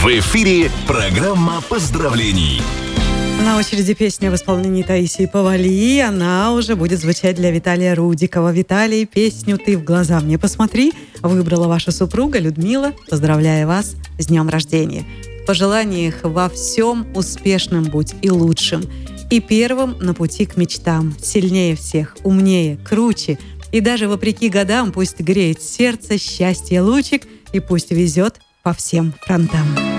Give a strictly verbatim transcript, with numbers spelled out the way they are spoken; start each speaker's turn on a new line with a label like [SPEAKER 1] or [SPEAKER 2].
[SPEAKER 1] В эфире программа поздравлений.
[SPEAKER 2] На очереди песня в исполнении Таисии Повалий. Она уже будет звучать для Виталия Рудикова. Виталий, песню «Ты в глаза мне посмотри» выбрала ваша супруга Людмила. Поздравляю вас с днем рождения. В пожеланиях во всем успешным будь и лучшим. И первым на пути к мечтам. Сильнее всех, умнее, круче. И даже вопреки годам пусть греет сердце счастье лучик и пусть везет по всем фронтам.